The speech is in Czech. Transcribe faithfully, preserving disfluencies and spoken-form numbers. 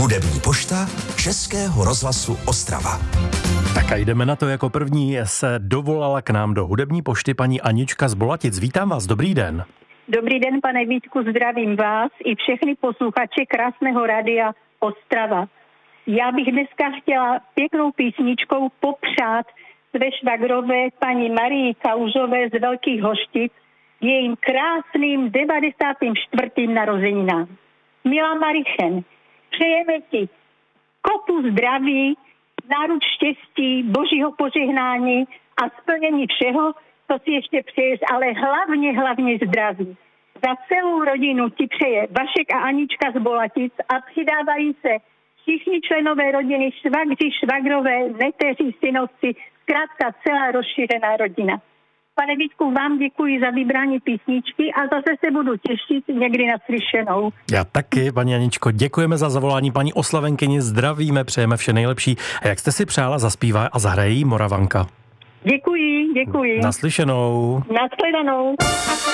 Hudební pošta Českého rozhlasu Ostrava. Tak a jdeme na to. Jako první se dovolala k nám do hudební pošty paní Anička z Bolatic. Vítám vás, dobrý den. Dobrý den, pane Vítku, zdravím vás i všechny posluchače krásného rádia Ostrava. Já bych dneska chtěla pěknou písničkou popřát své švagrové paní Marii Kaužové z Velkých Hoštic jejím krásným devadesátým čtvrtým narozeninám. Milá Marichen, přejeme ti kopu zdraví, náruč štěstí, božího požehnání a splnění všeho, co si ještě přeješ, ale hlavně, hlavně zdraví. Za celou rodinu ti přeje Vašek a Anička z Bolatic a přidávají se všichni členové rodiny, švagři, švagrové, neteři, synovci, zkrátka celá rozšířená rodina. Pane Vítku, vám děkuji za vybrání písničky a zase se budu těšit někdy na slyšenou. Já taky, paní Aničko, děkujeme za zavolání paní oslavenkyni, zdravíme, přejeme vše nejlepší. A jak jste si přála, zaspívá a zahraje jí Moravanka. Děkuji, děkuji. Naslyšenou. Nashledanou.